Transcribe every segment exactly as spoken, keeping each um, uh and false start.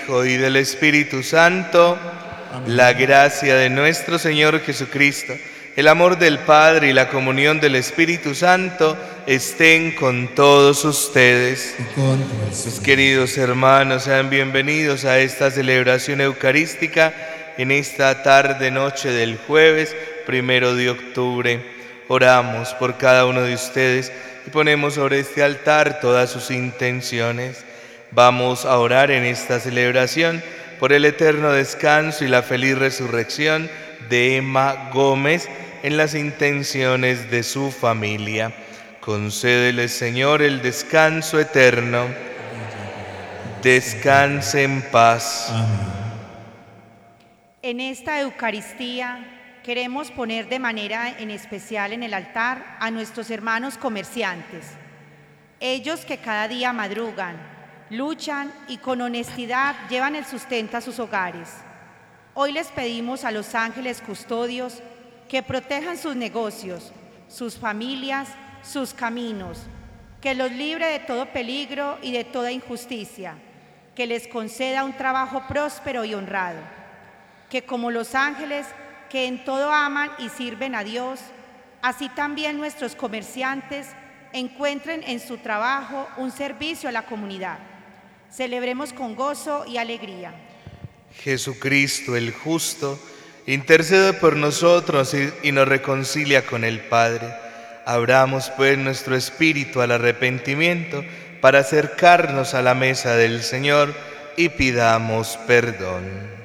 Hijo y del Espíritu Santo. Amén. La gracia de nuestro Señor Jesucristo, el amor del Padre y la comunión del Espíritu Santo estén con todos ustedes. Y con todos. Mis queridos hermanos, sean bienvenidos a esta celebración eucarística en esta tarde noche del jueves primero de octubre. Oramos por cada uno de ustedes y ponemos sobre este altar todas sus intenciones. Vamos a orar en esta celebración por el eterno descanso y la feliz resurrección de Emma Gómez en las intenciones de su familia. Concédele, Señor, el descanso eterno. Descanse en paz. Amén. En esta Eucaristía queremos poner de manera en especial en el altar a nuestros hermanos comerciantes, ellos que cada día madrugan, luchan y con honestidad llevan el sustento a sus hogares. Hoy les pedimos a los ángeles custodios que protejan sus negocios, sus familias, sus caminos, que los libre de todo peligro y de toda injusticia, que les conceda un trabajo próspero y honrado, que como los ángeles que en todo aman y sirven a Dios, así también nuestros comerciantes encuentren en su trabajo un servicio a la comunidad. Celebremos con gozo y alegría. Jesucristo el justo intercede por nosotros y, y nos reconcilia con el Padre. Abramos pues nuestro espíritu al arrepentimiento para acercarnos a la mesa del Señor y pidamos perdón.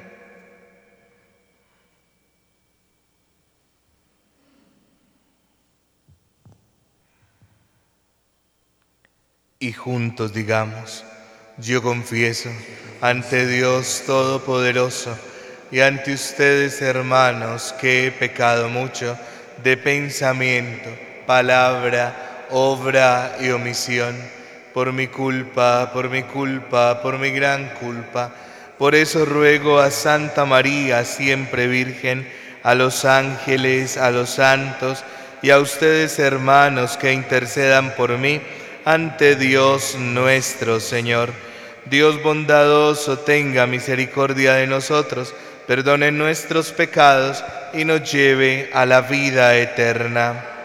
Y juntos digamos: yo confieso ante Dios Todopoderoso y ante ustedes, hermanos, que he pecado mucho de pensamiento, palabra, obra y omisión, por mi culpa, por mi culpa, por mi gran culpa. Por eso ruego a Santa María, siempre Virgen, a los ángeles, a los santos y a ustedes, hermanos, que intercedan por mí ante Dios nuestro Señor. Dios bondadoso tenga misericordia de nosotros, perdone nuestros pecados y nos lleve a la vida eterna.